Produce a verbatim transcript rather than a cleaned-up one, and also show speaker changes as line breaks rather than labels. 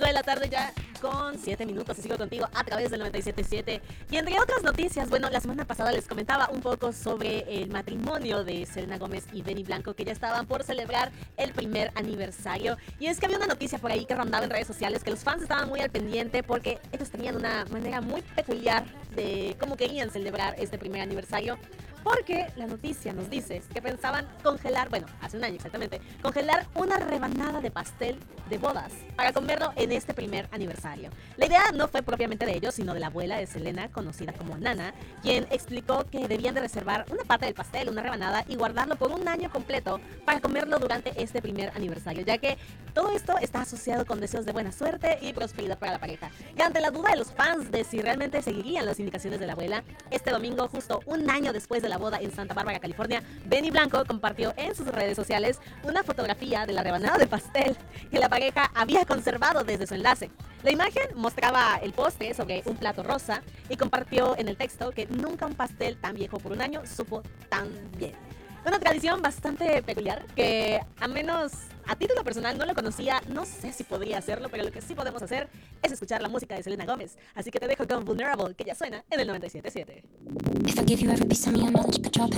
cinco de la tarde ya con siete minutos y sigo contigo a través del noventa y siete punto siete. Y entre otras noticias, bueno, la semana pasada les comentaba un poco sobre el matrimonio de Selena Gómez y Benny Blanco, que ya estaban por celebrar el primer aniversario. Y es que había una noticia por ahí que rondaba en redes sociales que los fans estaban muy al pendiente porque ellos tenían una manera muy peculiar de cómo querían celebrar este primer aniversario. Porque la noticia nos dice que pensaban congelar, bueno, hace un año exactamente, congelar una rebanada de pastel de bodas para comerlo en este primer aniversario. La idea no fue propiamente de ellos, sino de la abuela de Selena, conocida como Nana, quien explicó que debían de reservar una parte del pastel, una rebanada, y guardarlo por un año completo para comerlo durante este primer aniversario, ya que todo esto está asociado con deseos de buena suerte y prosperidad para la pareja. Y ante la duda de los fans de si realmente seguirían las indicaciones de la abuela, este domingo, justo un año después de la boda en Santa Bárbara, California, Benny Blanco compartió en sus redes sociales una fotografía de la rebanada de pastel que la pareja había conservado desde su enlace. La imagen mostraba el postre sobre un plato rosa y compartió en el texto que nunca un pastel tan viejo por un año supo tan bien. Una tradición bastante peculiar que, a menos a título personal, no lo conocía. No sé si podría hacerlo, pero lo que sí podemos hacer es escuchar la música de Selena Gómez. Así que te dejo con Vulnerable, que ya suena en el noventa y siete punto siete.